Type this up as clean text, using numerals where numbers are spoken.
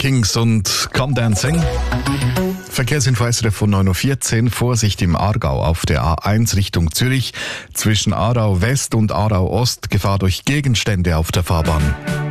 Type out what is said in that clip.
Kings und Come Dancing. Verkehrsinfo SRF von 9.14 Uhr. Vorsicht im Aargau auf der A1 Richtung Zürich. Zwischen Aarau West und Aarau Ost Gefahr durch Gegenstände auf der Fahrbahn.